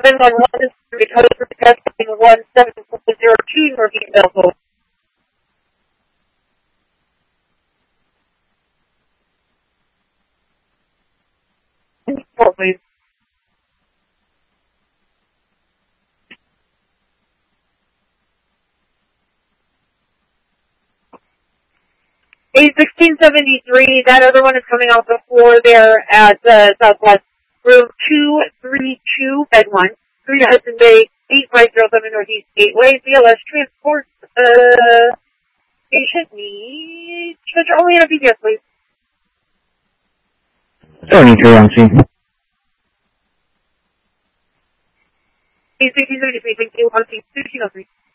911 is recovered for testing 1702 Northeast Belleville. Report, please. A1673, that other one is coming out the floor there at Southwest Room 232, Bed 1, 3 Hudson Bay, 8507 Northeast Gateway, BLS Transport, patient needs, only in a PPS, please. 73 on scene. A1673, thank you, on scene 1603.